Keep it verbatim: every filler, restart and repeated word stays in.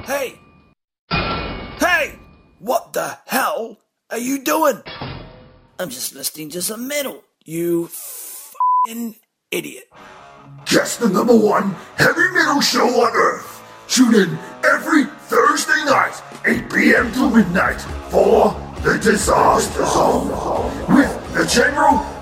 Hey! Hey! What the hell are you doing? I'm just listening to some metal, you f***ing idiot. Just the number one heavy metal show on Earth. Tune in every Thursday night, eight p.m. to midnight, for The Disaster Zone with the General